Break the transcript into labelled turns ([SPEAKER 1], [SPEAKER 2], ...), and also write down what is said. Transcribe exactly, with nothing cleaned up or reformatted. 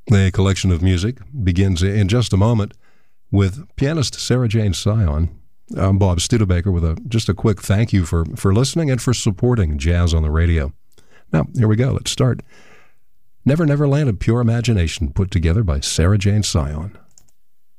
[SPEAKER 1] The collection of music begins in just a moment with pianist Sarah Jane Sion. I'm Bob Studebaker with a just a quick thank you for, for listening and for supporting Jazz on the Radio. Now, here we go. Let's start. Never Never Land of Pure Imagination, put together by Sarah Jane Sion.